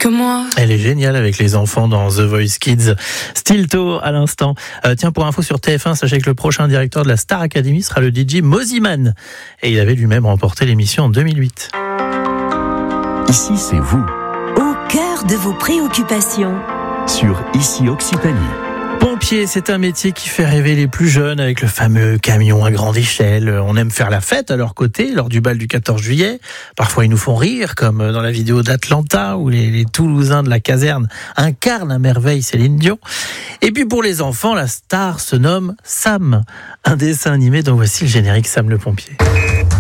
que moi. Elle est géniale avec les enfants dans The Voice Kids. Stilto à l'instant. Tiens, pour info sur TF1, sachez que le prochain directeur de la Star Academy sera le DJ Mosiman. Et il avait lui-même remporté l'émission en 2008. Ici, c'est vous, Au cœur de vos préoccupations. sur Ici Occitanie. Pompier, c'est un métier qui fait rêver les plus jeunes avec le fameux camion à grande échelle. On aime faire la fête à leur côté lors du bal du 14 juillet. Parfois, ils nous font rire, comme dans la vidéo d'Atlanta où les Toulousains de la caserne incarnent à merveille Céline Dion. Et puis pour les enfants, la star se nomme Sam. Un dessin animé dont voici le générique Sam le pompier.